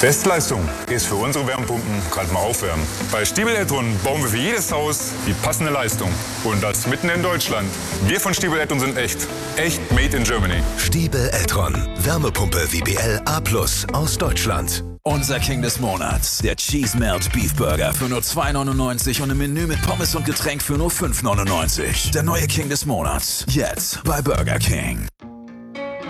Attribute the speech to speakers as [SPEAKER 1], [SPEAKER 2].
[SPEAKER 1] Bestleistung ist für unsere Wärmepumpen gerade mal aufwärmen. Bei Stiebel Eltron bauen wir für jedes Haus die passende Leistung. Und das mitten in Deutschland. Wir von Stiebel Eltron sind echt. Echt made in Germany.
[SPEAKER 2] Stiebel Eltron. Wärmepumpe VBL A+ aus Deutschland.
[SPEAKER 3] Unser King des Monats, der Cheese Melt Beef Burger für nur 2,99 und ein Menü mit Pommes und Getränk für nur 5,99. Der neue King des Monats, jetzt bei Burger King.